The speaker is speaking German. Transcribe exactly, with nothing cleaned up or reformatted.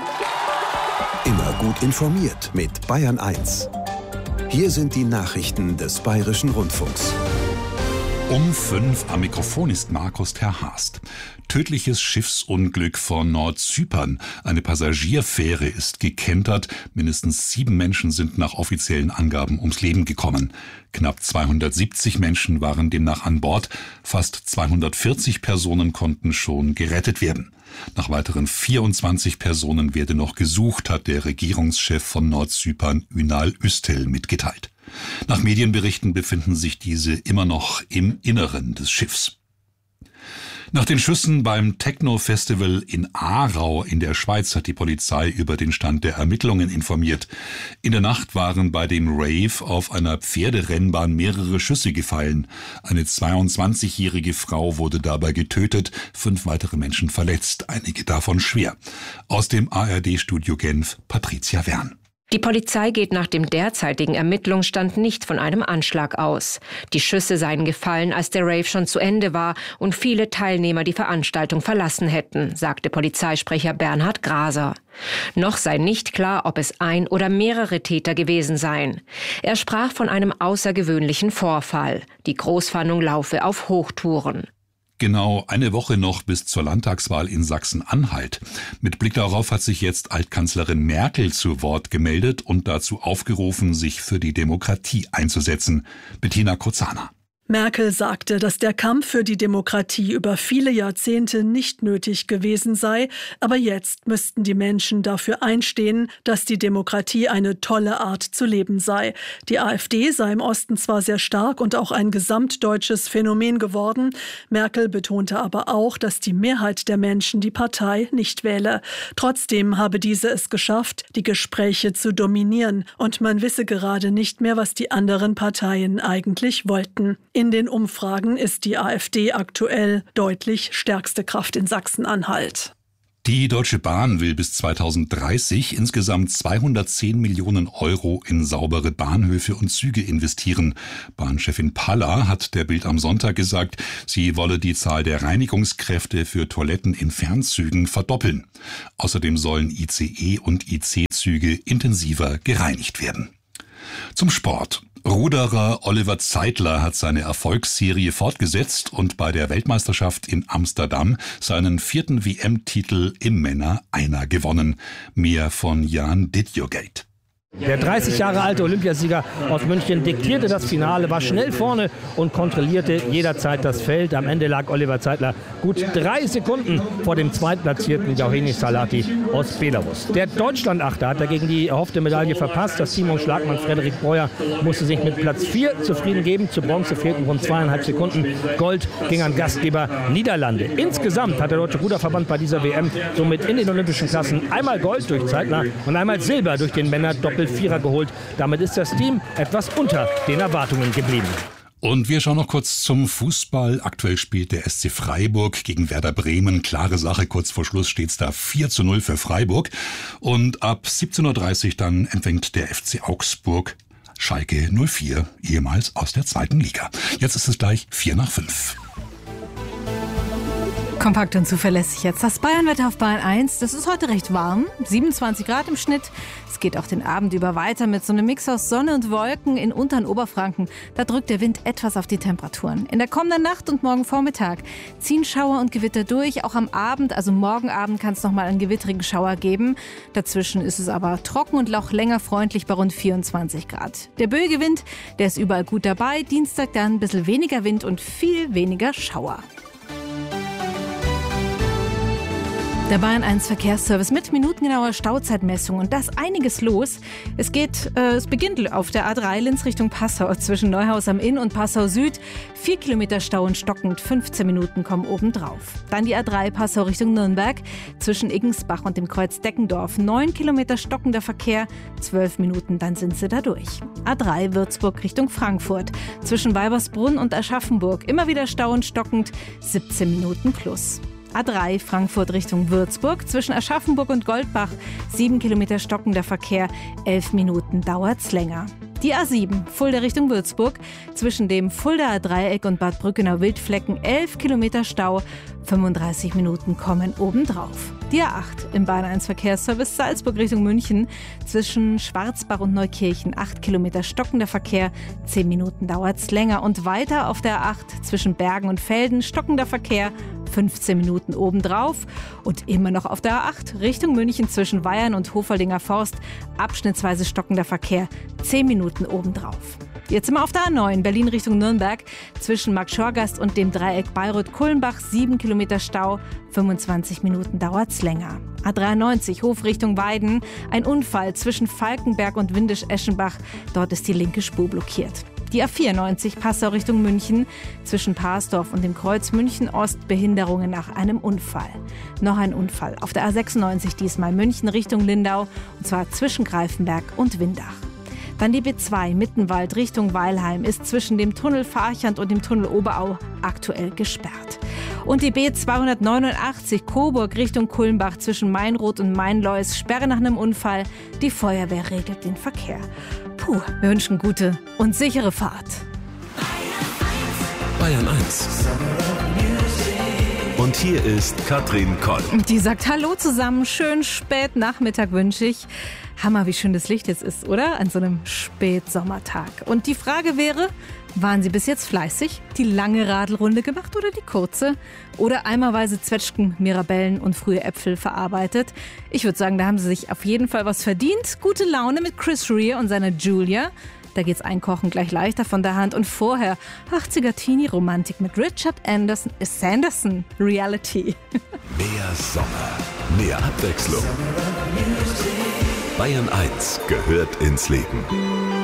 Immer gut informiert mit Bayern eins. Hier sind die Nachrichten des Bayerischen Rundfunks. Um fünf am Mikrofon ist Markus Terhast. Tödliches Schiffsunglück vor Nordzypern. Eine Passagierfähre ist gekentert. Mindestens sieben Menschen sind nach offiziellen Angaben ums Leben gekommen. Knapp zweihundertsiebzig Menschen waren demnach an Bord. Fast zweihundertvierzig Personen konnten schon gerettet werden. Nach weiteren vierundzwanzig Personen werde noch gesucht, hat der Regierungschef von Nordzypern Ünal Üstel mitgeteilt. Nach Medienberichten befinden sich diese immer noch im Inneren des Schiffs. Nach den Schüssen beim Techno-Festival in Aarau in der Schweiz hat die Polizei über den Stand der Ermittlungen informiert. In der Nacht waren bei dem Rave auf einer Pferderennbahn mehrere Schüsse gefallen. Eine zweiundzwanzigjährige Frau wurde dabei getötet, fünf weitere Menschen verletzt, einige davon schwer. Aus dem A R D-Studio Genf, Patricia Wern. Die Polizei geht nach dem derzeitigen Ermittlungsstand nicht von einem Anschlag aus. Die Schüsse seien gefallen, als der Rave schon zu Ende war und viele Teilnehmer die Veranstaltung verlassen hätten, sagte Polizeisprecher Bernhard Graser. Noch sei nicht klar, ob es ein oder mehrere Täter gewesen seien. Er sprach von einem außergewöhnlichen Vorfall. Die Großfahndung laufe auf Hochtouren. Genau eine Woche noch bis zur Landtagswahl in Sachsen-Anhalt. Mit Blick darauf hat sich jetzt Altkanzlerin Merkel zu Wort gemeldet und dazu aufgerufen, sich für die Demokratie einzusetzen. Bettina Kozana. Merkel sagte, dass der Kampf für die Demokratie über viele Jahrzehnte nicht nötig gewesen sei, aber jetzt müssten die Menschen dafür einstehen, dass die Demokratie eine tolle Art zu leben sei. Die AfD sei im Osten zwar sehr stark und auch ein gesamtdeutsches Phänomen geworden, Merkel betonte aber auch, dass die Mehrheit der Menschen die Partei nicht wähle. Trotzdem habe diese es geschafft, die Gespräche zu dominieren, und man wisse gerade nicht mehr, was die anderen Parteien eigentlich wollten. In den Umfragen ist die AfD aktuell deutlich stärkste Kraft in Sachsen-Anhalt. Die Deutsche Bahn will bis zweitausenddreißig insgesamt zweihundertzehn Millionen Euro in saubere Bahnhöfe und Züge investieren. Bahnchefin Palla hat der Bild am Sonntag gesagt, sie wolle die Zahl der Reinigungskräfte für Toiletten in Fernzügen verdoppeln. Außerdem sollen I C E und I C-Züge intensiver gereinigt werden. Zum Sport. Ruderer Oliver Zeitler hat seine Erfolgsserie fortgesetzt und bei der Weltmeisterschaft in Amsterdam seinen vierten W M-Titel im Männer-Einer gewonnen. Mehr von Jan Didiogate. Der dreißig Jahre alte Olympiasieger aus München diktierte das Finale, war schnell vorne und kontrollierte jederzeit das Feld. Am Ende lag Oliver Zeitler gut drei Sekunden vor dem zweitplatzierten Yauhenis Salati aus Belarus. Der Deutschlandachter hat dagegen die erhoffte Medaille verpasst. Das Team um Schlagmann Frederik Breuer musste sich mit Platz vier zufrieden geben. Zu Bronze fehlten rund zweieinhalb Sekunden. Gold ging an Gastgeber Niederlande. Insgesamt hat der Deutsche Ruderverband bei dieser W M somit in den olympischen Klassen einmal Gold durch Zeitler und einmal Silber durch den Männer-Doppel Vierer geholt. Damit ist das Team etwas unter den Erwartungen geblieben. Und wir schauen noch kurz zum Fußball. Aktuell spielt der S C Freiburg gegen Werder Bremen. Klare Sache, kurz vor Schluss steht es da vier zu null für Freiburg. Und ab siebzehn Uhr dreißig dann empfängt der F C Augsburg Schalke null vier, ehemals aus der zweiten Liga. Jetzt ist es gleich vier nach fünf. Kompakt und zuverlässig jetzt das Bayernwetter auf Bayern eins. Das ist heute recht warm, siebenundzwanzig Grad im Schnitt. Es geht auch den Abend über weiter mit so einem Mix aus Sonne und Wolken in Unter- und Oberfranken. Da drückt der Wind etwas auf die Temperaturen. In der kommenden Nacht und morgen Vormittag ziehen Schauer und Gewitter durch. Auch am Abend, also morgen Abend, kann es nochmal einen gewittrigen Schauer geben. Dazwischen ist es aber trocken und auch länger freundlich bei rund vierundzwanzig Grad. Der böige Wind, der ist überall gut dabei. Dienstag dann ein bisschen weniger Wind und viel weniger Schauer. Der Bayern eins Verkehrsservice mit minutengenauer Stauzeitmessung und da ist einiges los. Es geht, äh, es beginnt auf der A drei Linz Richtung Passau zwischen Neuhaus am Inn und Passau Süd. Vier Kilometer Stau und stockend, fünfzehn Minuten kommen obendrauf. Dann die A drei Passau Richtung Nürnberg zwischen Iggensbach und dem Kreuz Deckendorf. Neun Kilometer stockender Verkehr, zwölf Minuten, dann sind sie da durch. A drei Würzburg Richtung Frankfurt zwischen Weibersbrunn und Aschaffenburg. Immer wieder Stau und stockend, siebzehn Minuten plus. A drei Frankfurt Richtung Würzburg zwischen Aschaffenburg und Goldbach. Sieben Kilometer stockender Verkehr, elf Minuten dauert's länger. Die A sieben, Fulda Richtung Würzburg, zwischen dem Fuldaer Dreieck und Bad Brückenau-Wildflecken elf Kilometer Stau, fünfunddreißig Minuten kommen obendrauf. Die A acht im Bahn eins Verkehrsservice Salzburg Richtung München, zwischen Schwarzbach und Neukirchen acht Kilometer stockender Verkehr, zehn Minuten dauert's länger. Und weiter auf der A acht zwischen Bergen und Velden stockender Verkehr, fünfzehn Minuten obendrauf. Und immer noch auf der A acht Richtung München zwischen Weyern und Hofoldinger Forst, abschnittsweise stockender Verkehr, zehn Minuten obendrauf. Jetzt sind wir auf der A neun, Berlin Richtung Nürnberg, zwischen Marktschorgast und dem Dreieck Bayreuth-Kulmbach, sieben Kilometer Stau, fünfundzwanzig Minuten dauert's länger. A dreiundneunzig, Hof Richtung Weiden, ein Unfall zwischen Falkenberg und Windisch-Eschenbach, dort ist die linke Spur blockiert. Die A vierundneunzig, Passau Richtung München, zwischen Parsdorf und dem Kreuz München-Ost, Behinderungen nach einem Unfall. Noch ein Unfall auf der A sechsundneunzig, diesmal München Richtung Lindau, und zwar zwischen Greifenberg und Windach. Dann die B zwei, Mittenwald Richtung Weilheim, ist zwischen dem Tunnel Farchand und dem Tunnel Oberau aktuell gesperrt. Und die B zweihundertneunundachtzig, Coburg Richtung Kulmbach, zwischen Mainroth und Mainleus, Sperre nach einem Unfall. Die Feuerwehr regelt den Verkehr. Puh, wir wünschen gute und sichere Fahrt. Bayern eins. Und hier ist Katrin Koll. Die sagt Hallo zusammen, schönen Spätnachmittag wünsche ich. Hammer, wie schön das Licht jetzt ist, oder? An so einem Spätsommertag. Und die Frage wäre, waren Sie bis jetzt fleißig? Die lange Radelrunde gemacht oder die kurze? Oder eimerweise Zwetschgen, Mirabellen und frühe Äpfel verarbeitet? Ich würde sagen, da haben Sie sich auf jeden Fall was verdient. Gute Laune mit Chris Rea und seiner Julia. Da geht's Einkochen gleich leichter von der Hand. Und vorher achtziger Teenie-Romantik mit Richard Anderson, Sanderson, Reality. Mehr Sommer, mehr Abwechslung. Bayern eins gehört ins Leben.